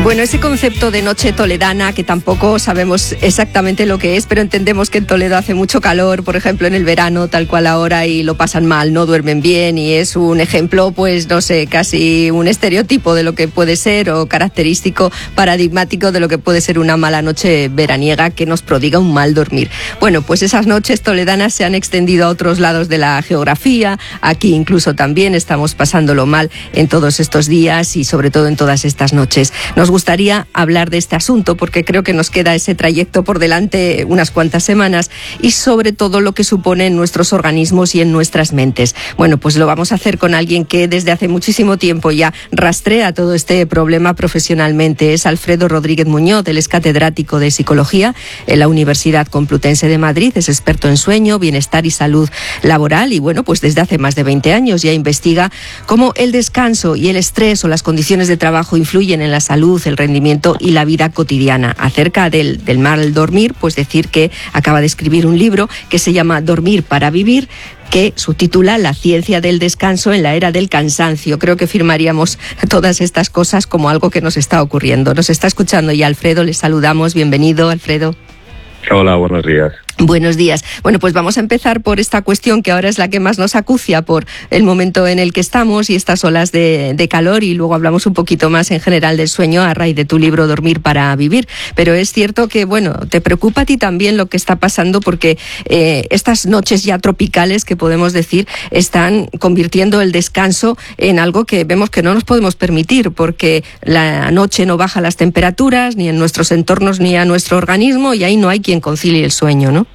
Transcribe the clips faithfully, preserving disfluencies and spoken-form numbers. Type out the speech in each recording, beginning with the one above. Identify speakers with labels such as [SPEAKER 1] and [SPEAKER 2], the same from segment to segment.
[SPEAKER 1] Bueno, ese concepto de noche toledana, que tampoco sabemos exactamente lo que es, pero entendemos que en Toledo hace mucho calor, por ejemplo, en el verano, tal cual ahora, y lo pasan mal, no duermen bien, y es un ejemplo, pues, no sé, casi un estereotipo de lo que puede ser, o característico, paradigmático de lo que puede ser una mala noche veraniega que nos prodiga un mal dormir. Bueno, pues esas noches toledanas se han extendido a otros lados de la geografía. Aquí incluso también estamos pasándolo mal en todos estos días y sobre todo en todas estas noches. Nos gustaría hablar de este asunto porque creo que nos queda ese trayecto por delante unas cuantas semanas y sobre todo lo que supone en nuestros organismos y en nuestras mentes. Bueno, pues lo vamos a hacer con alguien que desde hace muchísimo tiempo ya rastrea todo este problema profesionalmente. Es Alfredo Rodríguez Muñoz. Él es catedrático de Psicología en la Universidad Complutense de Madrid, es experto en sueño, bienestar y salud laboral y bueno, pues desde hace más de veinte años ya investiga cómo el descanso y el estrés o las condiciones de trabajo influyen en la salud, el rendimiento y la vida cotidiana. Acerca del, del mal dormir, pues decir que acaba de escribir un libro que se llama Dormir para vivir, que subtitula La ciencia del descanso en la era del cansancio. Creo que firmaríamos todas estas cosas como algo que nos está ocurriendo. Nos está escuchando ya Alfredo, le saludamos. Bienvenido, Alfredo.
[SPEAKER 2] Hola, buenos días.
[SPEAKER 1] Buenos días. Bueno, pues vamos a empezar por esta cuestión que ahora es la que más nos acucia por el momento en el que estamos y estas olas de, de calor, y luego hablamos un poquito más en general del sueño a raíz de tu libro Dormir para vivir. Pero es cierto que, bueno, te preocupa a ti también lo que está pasando porque eh, estas noches ya tropicales, que podemos decir, están convirtiendo el descanso en algo que vemos que no nos podemos permitir porque la noche no baja las temperaturas ni en nuestros entornos ni a nuestro organismo y ahí no hay quien concilie el sueño, ¿no?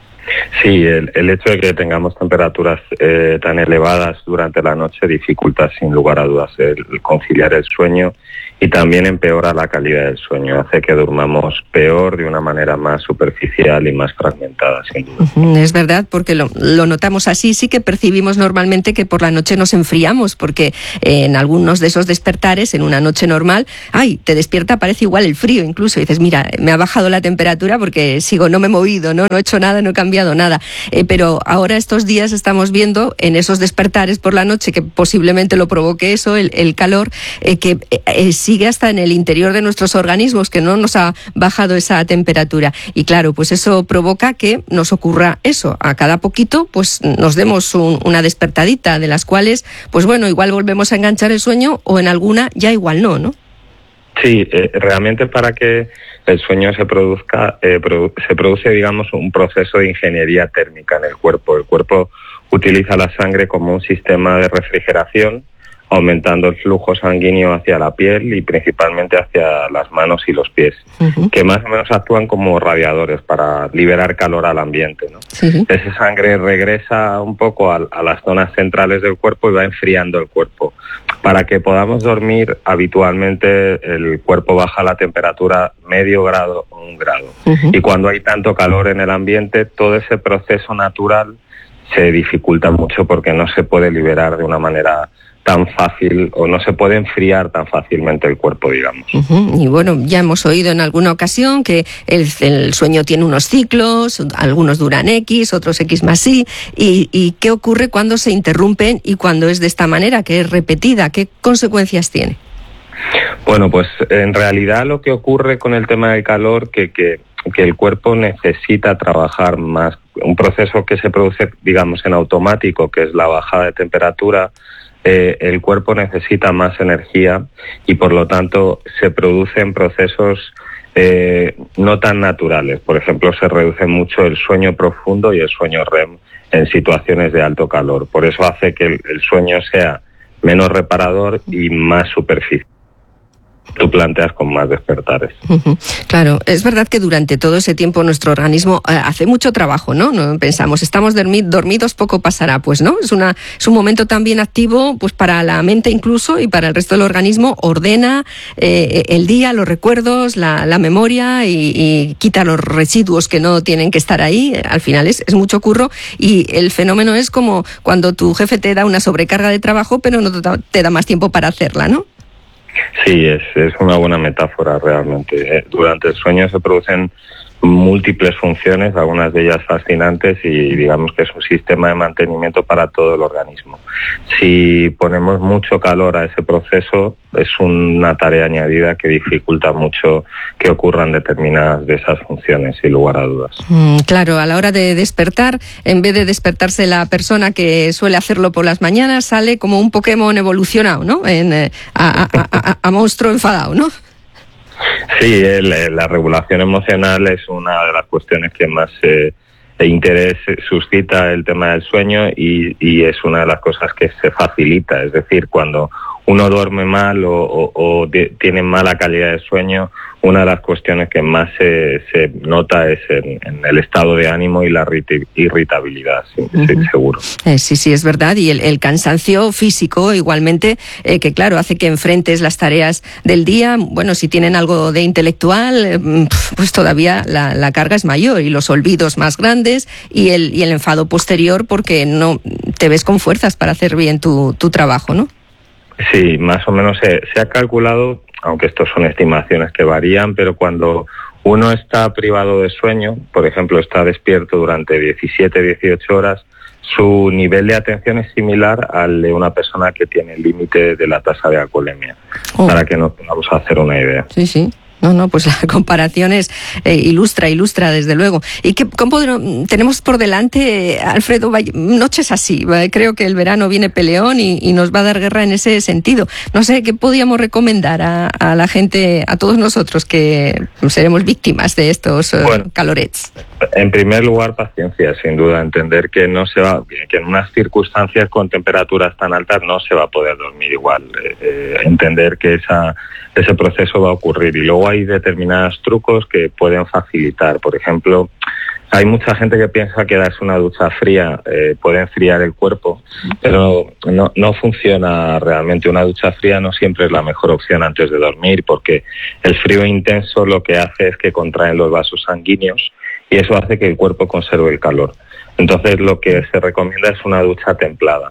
[SPEAKER 2] Sí, el, el hecho de que tengamos temperaturas eh, tan elevadas durante la noche dificulta sin lugar a dudas el, el conciliar el sueño y también empeora la calidad del sueño, hace que durmamos peor de una manera más superficial y más fragmentada, sin duda.
[SPEAKER 1] Es verdad, porque lo, lo notamos así, sí que percibimos normalmente que por la noche nos enfriamos, porque en algunos de esos despertares, en una noche normal, ay, te despierta, parece igual el frío incluso, y dices, mira, me ha bajado la temperatura porque sigo, no me he movido, no, no he hecho nada, no he cambiado nada, eh, pero ahora estos días estamos viendo en esos despertares por la noche, que posiblemente lo provoque eso, el, el calor, eh, que eh, sigue hasta en el interior de nuestros organismos, que no nos ha bajado esa temperatura. Y claro, pues eso provoca que nos ocurra eso. A cada poquito, pues nos demos un, una despertadita, de las cuales, pues bueno, igual volvemos a enganchar el sueño o en alguna ya igual no, ¿no?
[SPEAKER 2] Sí, eh, realmente para que el sueño se produzca, eh, produ- se produce, digamos, un proceso de ingeniería térmica en el cuerpo. El cuerpo utiliza la sangre como un sistema de refrigeración, aumentando el flujo sanguíneo hacia la piel y principalmente hacia las manos y los pies, uh-huh. que más o menos actúan como radiadores para liberar calor al ambiente, ¿no? Uh-huh. Esa sangre regresa un poco a, a las zonas centrales del cuerpo y va enfriando el cuerpo. Para que podamos dormir, habitualmente el cuerpo baja la temperatura medio grado o un grado. Uh-huh. Y cuando hay tanto calor en el ambiente, todo ese proceso natural se dificulta mucho porque no se puede liberar de una manera tan fácil, o no se puede enfriar tan fácilmente el cuerpo, digamos.
[SPEAKER 1] Uh-huh. Y bueno, ya hemos oído en alguna ocasión que el, el sueño tiene unos ciclos, algunos duran X, otros X más Y, y, y ¿qué ocurre cuando se interrumpen y cuando es de esta manera, que es repetida? ¿Qué consecuencias tiene?
[SPEAKER 2] Bueno, pues en realidad lo que ocurre con el tema del calor, que, que, que el cuerpo necesita trabajar más, un proceso que se produce, digamos, en automático, que es la bajada de temperatura. Eh, el cuerpo necesita más energía y por lo tanto se producen procesos eh, no tan naturales. Por ejemplo, se reduce mucho el sueño profundo y el sueño R E M en situaciones de alto calor. Por eso hace que el, el sueño sea menos reparador y más superficial. Tú planteas con más despertares.
[SPEAKER 1] Uh-huh. Claro, es verdad que durante todo ese tiempo nuestro organismo eh, hace mucho trabajo, ¿no? No pensamos, estamos dormi- dormidos, poco pasará, pues no, es una es un momento también activo, pues para la mente incluso y para el resto del organismo, ordena eh, el día, los recuerdos, la, la memoria y, y quita los residuos que no tienen que estar ahí. Al final es, es mucho curro y el fenómeno es como cuando tu jefe te da una sobrecarga de trabajo pero no te da, te da más tiempo para hacerla, ¿no?
[SPEAKER 2] Sí, es, es una buena metáfora realmente. Durante el sueño se producen múltiples funciones, algunas de ellas fascinantes, y digamos que es un sistema de mantenimiento para todo el organismo. Si ponemos mucho calor a ese proceso, es una tarea añadida que dificulta mucho que ocurran determinadas de esas funciones, sin lugar a dudas.
[SPEAKER 1] Mm, claro, a la hora de despertar, en vez de despertarse la persona que suele hacerlo por las mañanas, sale como un Pokémon evolucionado, ¿no? En, eh, a, a, a, a monstruo enfadado, ¿no?
[SPEAKER 2] Sí, el, la regulación emocional es una de las cuestiones que más eh, interés suscita el tema del sueño, y, y es una de las cosas que se facilita. Es decir, cuando uno duerme mal o, o, o de, tiene mala calidad de sueño, una de las cuestiones que más se, se nota es en, en el estado de ánimo y la irritabilidad, sí, uh-huh. sí, seguro.
[SPEAKER 1] Eh, sí, sí, es verdad. Y el, el cansancio físico igualmente, eh, que claro, hace que enfrentes las tareas del día. Bueno, si tienen algo de intelectual, eh, pues todavía la, la carga es mayor y los olvidos más grandes y el, y el enfado posterior, porque no te ves con fuerzas para hacer bien tu, tu trabajo, ¿no?
[SPEAKER 2] Sí, más o menos se, se ha calculado, aunque estos son estimaciones que varían, pero cuando uno está privado de sueño, por ejemplo, está despierto durante diecisiete, dieciocho horas, su nivel de atención es similar al de una persona que tiene el límite de la tasa de alcoholemia, oh. para que nos podamos hacer una idea.
[SPEAKER 1] Sí, sí. No, no, pues la comparación es eh, ilustra, ilustra desde luego. ¿Y qué cómo tenemos por delante, Alfredo, noches así? Creo que el verano viene peleón y, y nos va a dar guerra en ese sentido. No sé, ¿qué podíamos recomendar a, a la gente, a todos nosotros que seremos víctimas de estos bueno, calorets?
[SPEAKER 2] En primer lugar, paciencia, sin duda. Entender que no se va, que en unas circunstancias con temperaturas tan altas no se va a poder dormir igual. Eh, entender que esa ese proceso va a ocurrir, y luego hay determinados trucos que pueden facilitar. Por ejemplo, hay mucha gente que piensa que darse una ducha fría eh, puede enfriar el cuerpo, pero no, no funciona realmente. Una ducha fría no siempre es la mejor opción antes de dormir, porque el frío intenso lo que hace es que contraen los vasos sanguíneos y eso hace que el cuerpo conserve el calor. Entonces lo que se recomienda es una ducha templada,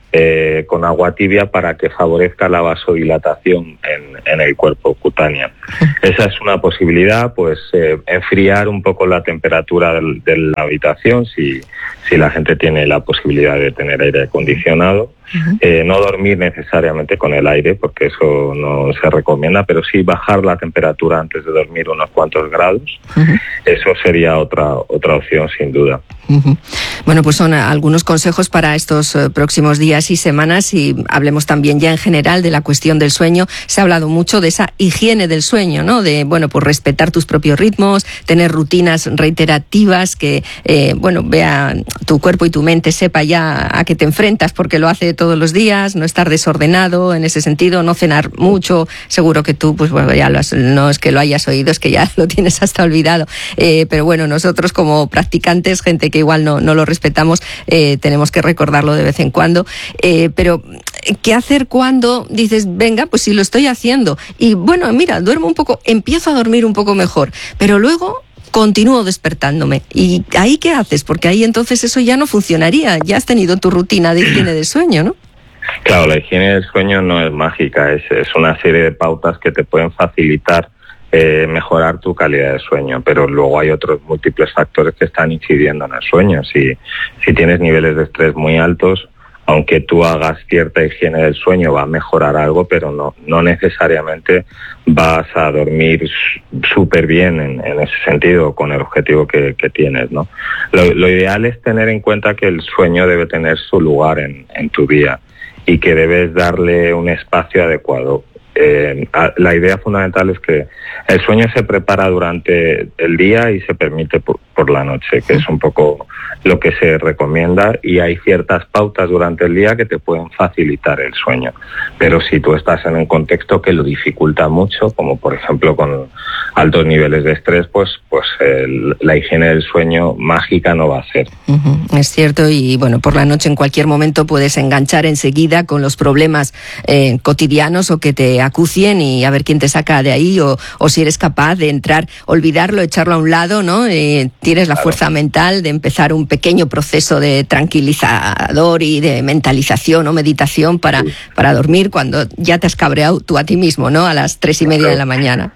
[SPEAKER 2] Eh, con agua tibia, para que favorezca la vasodilatación en, en el cuerpo cutánea. Esa es una posibilidad, pues eh, enfriar un poco la temperatura del, de la habitación, si, si la gente tiene la posibilidad de tener aire acondicionado. Uh-huh. Eh, no dormir necesariamente con el aire, porque eso no se recomienda, pero sí bajar la temperatura antes de dormir unos cuantos grados. Uh-huh. Eso sería otra, otra opción, sin duda.
[SPEAKER 1] Uh-huh. Bueno, pues son algunos consejos para estos uh, próximos días y semanas, y hablemos también ya en general de la cuestión del sueño. Se ha hablado mucho de esa higiene del sueño, ¿no? De, bueno, pues respetar tus propios ritmos, tener rutinas reiterativas que, eh, bueno, vea tu cuerpo y tu mente, sepa ya a qué te enfrentas, porque lo hace todos los días, no estar desordenado en ese sentido, no cenar mucho. Seguro que tú, pues bueno, ya lo has, no es que lo hayas oído, es que ya lo tienes hasta olvidado. Eh, pero bueno, nosotros como practicantes, gente que igual no, no lo respetamos, eh, tenemos que recordarlo de vez en cuando. Eh, pero, ¿qué hacer cuando dices, venga, pues si lo estoy haciendo? Y bueno, mira, duermo un poco, empiezo a dormir un poco mejor, pero luego continúo despertándome. ¿Y ahí qué haces? Porque ahí entonces eso ya no funcionaría. Ya has tenido tu rutina de higiene del sueño, ¿no?
[SPEAKER 2] Claro, la higiene del sueño no es mágica, es, es una serie de pautas que te pueden facilitar eh, mejorar tu calidad de sueño, pero luego hay otros múltiples factores que están incidiendo en el sueño. Si, si tienes niveles de estrés muy altos, aunque tú hagas cierta higiene del sueño, va a mejorar algo, pero no, no necesariamente vas a dormir súper bien en, en ese sentido, con el objetivo que, que tienes, ¿no? Lo, lo ideal es tener en cuenta que el sueño debe tener su lugar en, en tu día y que debes darle un espacio adecuado. Eh, la idea fundamental es que el sueño se prepara durante el día y se permite por, por la noche, que es un poco lo que se recomienda, y hay ciertas pautas durante el día que te pueden facilitar el sueño. Pero si tú estás en un contexto que lo dificulta mucho, como por ejemplo con altos niveles de estrés, pues, pues el, la higiene del sueño mágica no va a ser.
[SPEAKER 1] Uh-huh, es cierto, y bueno, por la noche en cualquier momento puedes enganchar enseguida con los problemas eh, cotidianos o que te acucien, y a ver quién te saca de ahí, o, o si eres capaz de entrar, olvidarlo, echarlo a un lado, ¿no? Eh, tienes la claro. fuerza mental de empezar un pequeño proceso de tranquilizador y de mentalización o meditación para, sí. para dormir cuando ya te has cabreado tú a ti mismo, ¿no? A las tres y media claro. de la mañana.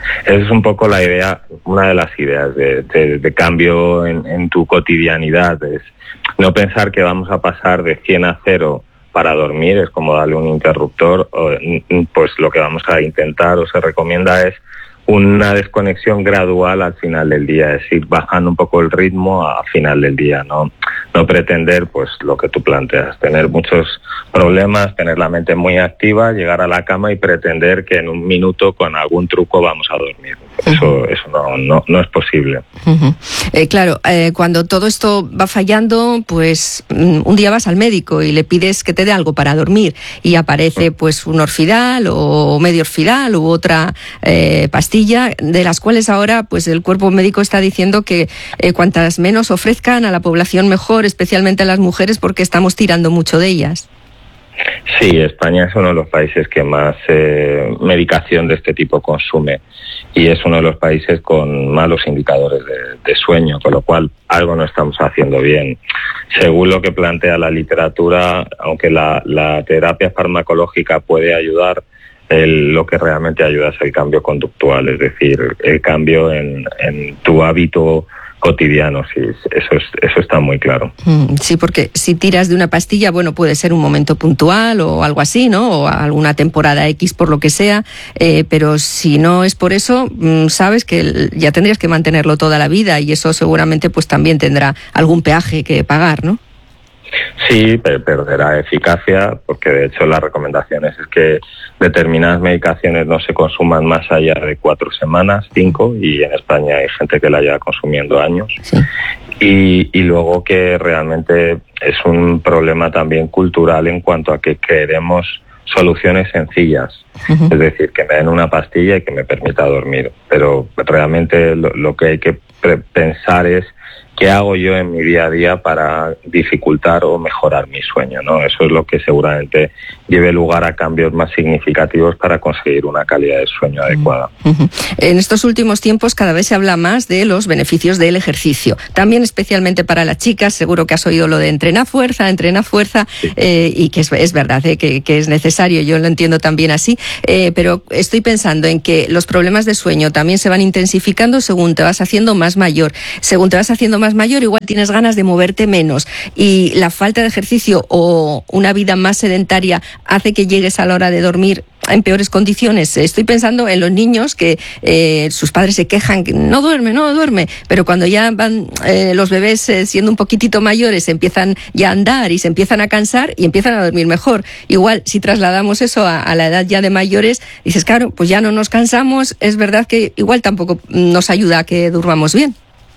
[SPEAKER 2] esa es un poco la idea, una de las ideas de, de, de cambio en, en tu cotidianidad, es no pensar que vamos a pasar de cien a cero para dormir, es como darle un interruptor, pues lo que vamos a intentar o se recomienda es una desconexión gradual al final del día, es ir bajando un poco el ritmo a final del día, no no pretender pues lo que tú planteas, tener muchos problemas, tener la mente muy activa, llegar a la cama y pretender que en un minuto con algún truco vamos a dormir. Eso uh-huh. eso no, no no es posible.
[SPEAKER 1] Uh-huh. Eh, claro, eh, cuando todo esto va fallando, pues un día vas al médico y le pides que te dé algo para dormir y aparece pues un Orfidal o medio Orfidal u otra eh, pastilla, de las cuales ahora pues el cuerpo médico está diciendo que eh, cuantas menos ofrezcan a la población mejor, especialmente a las mujeres, porque estamos tirando mucho de ellas.
[SPEAKER 2] Sí, España es uno de los países que más eh, medicación de este tipo consume y es uno de los países con malos indicadores de, de sueño, con lo cual algo no estamos haciendo bien. Según lo que plantea la literatura, aunque la, la terapia farmacológica puede ayudar, el, lo que realmente ayuda es el cambio conductual, es decir, el cambio en, en tu hábito cotidiano, sí, eso es, eso está muy claro.
[SPEAKER 1] Sí, porque si tiras de una pastilla, bueno, puede ser un momento puntual o algo así, ¿no? O alguna temporada X por lo que sea, eh, pero si no es por eso, sabes que ya tendrías que mantenerlo toda la vida y eso seguramente pues también tendrá algún peaje que pagar, ¿no?
[SPEAKER 2] Sí, perderá eficacia, porque de hecho las recomendaciones es que determinadas medicaciones no se consuman más allá de cuatro semanas, cinco, y en España hay gente que la lleva consumiendo años. Sí. Y, y luego que realmente es un problema también cultural en cuanto a que queremos soluciones sencillas, uh-huh. es decir, que me den una pastilla y que me permita dormir, pero realmente lo, lo que hay que pre- pensar es ¿qué hago yo en mi día a día para dificultar o mejorar mi sueño, ¿no? Eso es lo que seguramente lleve lugar a cambios más significativos para conseguir una calidad de sueño adecuada.
[SPEAKER 1] Uh-huh. En estos últimos tiempos cada vez se habla más de los beneficios del ejercicio, también especialmente para las chicas. Seguro que has oído lo de entrena fuerza, entrena fuerza, sí. eh, y que es, es verdad, eh, que, que es necesario, yo lo entiendo también así, eh, pero estoy pensando en que los problemas de sueño también se van intensificando según te vas haciendo más mayor, según te vas haciendo más mayor, igual tienes ganas de moverte menos y la falta de ejercicio o una vida más sedentaria hace que llegues a la hora de dormir en peores condiciones. Estoy pensando en los niños que eh, sus padres se quejan que no duerme, no duerme, pero cuando ya van eh, los bebés eh, siendo un poquitito mayores empiezan ya a andar y se empiezan a cansar y empiezan a dormir mejor. Igual si trasladamos eso a, a la edad ya de mayores, dices, claro, pues ya no nos cansamos, es verdad que igual tampoco nos ayuda a que durmamos bien.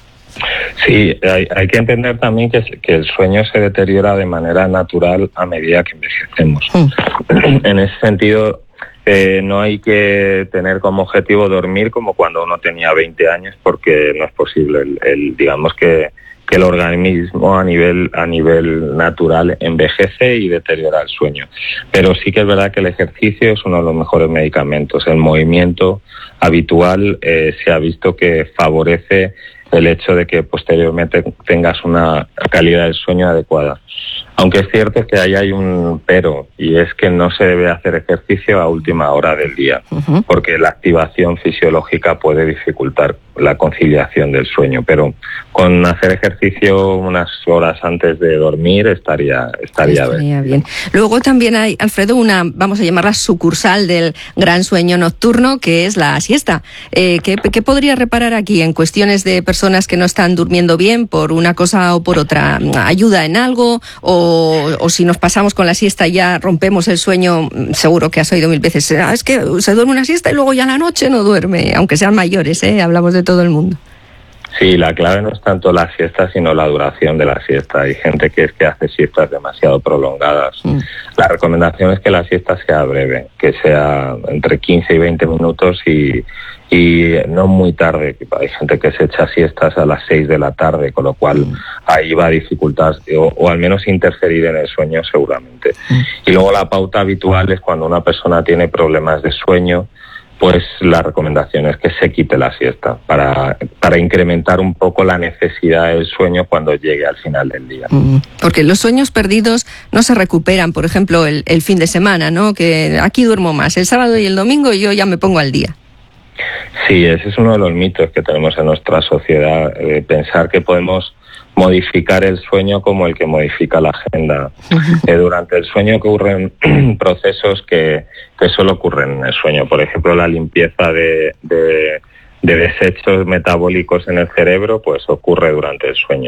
[SPEAKER 2] Sí, hay, hay que entender también que, que el sueño se deteriora de manera natural a medida que envejecemos. Mm. En ese sentido, eh, no hay que tener como objetivo dormir como cuando uno tenía veinte años, porque no es posible. El, el, digamos que, que el organismo a nivel, a nivel natural envejece y deteriora el sueño. Pero sí que es verdad que el ejercicio es uno de los mejores medicamentos. El movimiento habitual eh, se ha visto que favorece el hecho de que posteriormente tengas una calidad del sueño adecuada. Aunque es cierto que ahí hay un pero, y es que no se debe hacer ejercicio a última hora del día, uh-huh. porque la activación fisiológica puede dificultar la conciliación del sueño, pero con hacer ejercicio unas horas antes de dormir estaría estaría, estaría bien.
[SPEAKER 1] bien. Luego también hay, Alfredo, una, vamos a llamarla sucursal del gran sueño nocturno, que es la siesta. Eh, ¿qué, ¿Qué podría reparar aquí en cuestiones de personas que no están durmiendo bien por una cosa o por otra? ¿Ayuda en algo? O, o si nos pasamos con la siesta ya rompemos el sueño, seguro que has oído mil veces, ah, es que se duerme una siesta y luego ya a la noche no duerme, aunque sean mayores, ¿eh? Hablamos de todo el mundo.
[SPEAKER 2] Sí, la clave no es tanto la siesta, sino la duración de la siesta. Hay gente que es que hace siestas demasiado prolongadas. Mm. La recomendación es que la siesta sea breve, que sea entre quince y veinte minutos y, y no muy tarde. Hay gente que se echa siestas a las seis de la tarde, con lo cual mm. ahí va a dificultar o, o al menos interferir en el sueño seguramente. Mm. Y luego la pauta habitual es cuando una persona tiene problemas de sueño, pues la recomendación es que se quite la siesta para, para incrementar un poco la necesidad del sueño cuando llegue al final del día.
[SPEAKER 1] Porque los sueños perdidos no se recuperan, por ejemplo, el, el fin de semana, ¿no? Que aquí duermo más, el sábado y el domingo y yo ya me pongo al día.
[SPEAKER 2] Sí, ese es uno de los mitos que tenemos en nuestra sociedad, eh, pensar que podemos modificar el sueño como el que modifica la agenda. Eh, durante el sueño ocurren procesos que, que solo ocurren en el sueño. Por ejemplo, la limpieza de, de, de desechos metabólicos en el cerebro, pues ocurre durante el sueño.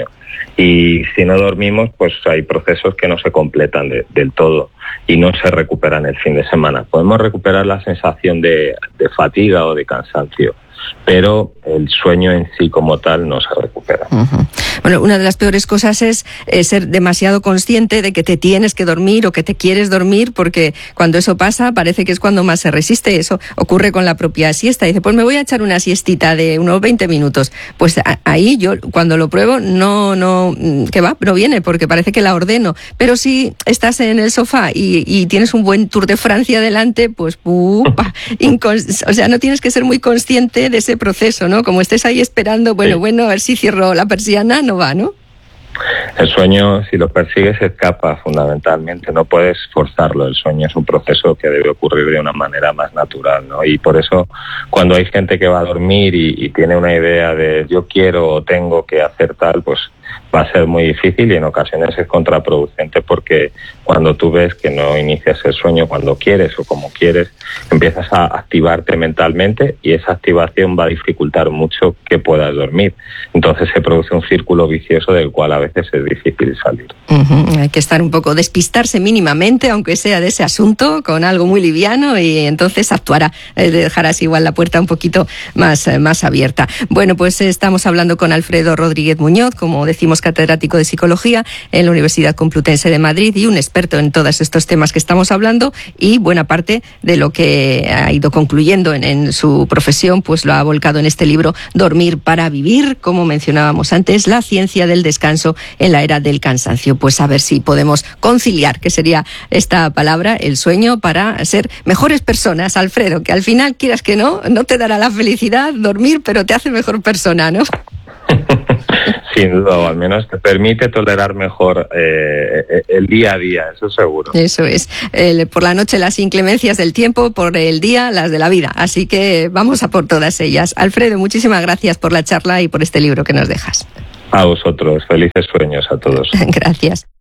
[SPEAKER 2] Y si no dormimos, pues hay procesos que no se completan de, del todo y no se recuperan el fin de semana. Podemos recuperar la sensación de, de fatiga o de cansancio, pero el sueño en sí como tal no se recupera.
[SPEAKER 1] Uh-huh. Bueno, una de las peores cosas es eh, ser demasiado consciente de que te tienes que dormir o que te quieres dormir, porque cuando eso pasa parece que es cuando más se resiste. Eso ocurre con la propia siesta. Dice, pues me voy a echar una siestita de unos veinte minutos. Pues a, ahí yo cuando lo pruebo no, no, que va, no viene, porque parece que la ordeno. Pero si estás en el sofá y, y tienes un buen Tour de Francia delante, pues upa, incons- o sea, no tienes que ser muy consciente de ese proceso, ¿no? Como estés ahí esperando, bueno, sí. bueno, a ver si cierro la persiana, no va, ¿no?
[SPEAKER 2] El sueño, si lo persigues, escapa fundamentalmente, no puedes forzarlo. El sueño es un proceso que debe ocurrir de una manera más natural, ¿no? Y por eso, cuando hay gente que va a dormir y, y tiene una idea de yo quiero o tengo que hacer tal, pues va a ser muy difícil y en ocasiones es contraproducente, porque cuando tú ves que no inicias el sueño cuando quieres o como quieres, empiezas a activarte mentalmente y esa activación va a dificultar mucho que puedas dormir. Entonces se produce un círculo vicioso del cual a veces es difícil salir.
[SPEAKER 1] Uh-huh. Hay que estar un poco, despistarse mínimamente, aunque sea de ese asunto, con algo muy liviano, y entonces actuará, eh, dejarás igual la puerta un poquito más, eh, más abierta. Bueno, pues eh, estamos hablando con Alfredo Rodríguez Muñoz, como decimos, catedrático de Psicología en la Universidad Complutense de Madrid y un experto en todos estos temas que estamos hablando, y buena parte de lo que ha ido concluyendo en, en su profesión pues lo ha volcado en este libro Dormir para vivir, como mencionábamos antes, la ciencia del descanso en la era del cansancio. Pues a ver si podemos conciliar, que sería esta palabra, el sueño, para ser mejores personas, Alfredo, que al final, quieras que no, no te dará la felicidad dormir, pero te hace mejor persona, ¿no?
[SPEAKER 2] Sin duda, o al menos te permite tolerar mejor eh, el día a día, eso seguro.
[SPEAKER 1] Eso es. El, por la noche las inclemencias del tiempo, por el día las de la vida. Así que vamos a por todas ellas. Alfredo, muchísimas gracias por la charla y por este libro que nos dejas.
[SPEAKER 2] A vosotros, felices sueños a todos.
[SPEAKER 1] Gracias.